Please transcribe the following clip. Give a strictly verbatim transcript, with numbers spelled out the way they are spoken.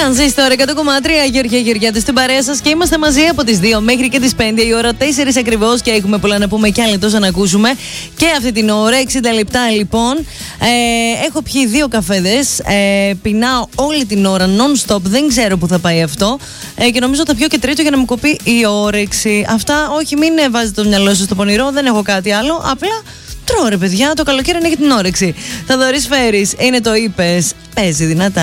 Τρανζίστορ εκατό κόμμα τρία, Γεωργία Γεωργιάδη στην παρέα σας και είμαστε μαζί από τις δύο μέχρι και τις πέντε η ώρα, τέσσερις ακριβώς, και έχουμε πολλά να πούμε και άλλα τόσα να ακούσουμε και αυτή την ώρα. εξήντα λεπτά λοιπόν. Ε, έχω πιει δύο καφέδες. Ε, πεινάω όλη την ώρα non-stop. Δεν ξέρω που θα πάει αυτό. Ε, και νομίζω θα πιω και τρίτο για να μου κοπεί η όρεξη. Αυτά, όχι, μην βάζετε το μυαλό σας στο πονηρό. Δεν έχω κάτι άλλο. Απλά τρώω ρε παιδιά. Το καλοκαίρι αν έχει την όρεξη. Θοδωρής Φέρης, είναι το είπες. Παίζει δυνατά.